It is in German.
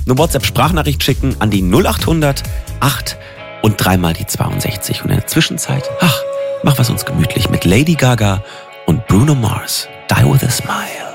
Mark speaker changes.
Speaker 1: eine WhatsApp-Sprachnachricht schicken an die 0800 8 und dreimal die 62. Und in der Zwischenzeit, machen wir es uns gemütlich mit Lady Gaga und Bruno Mars. Die with a Smile.